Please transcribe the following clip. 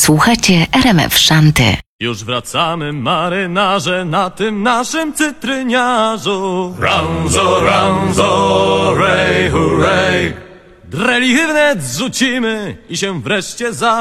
Słuchacie RMF Szanty. Już wracamy, marynarze, na tym naszym cytryniarzu. Ranzo, ranzo, rej, hurray. Dreli wnet zrzucimy i się wreszcie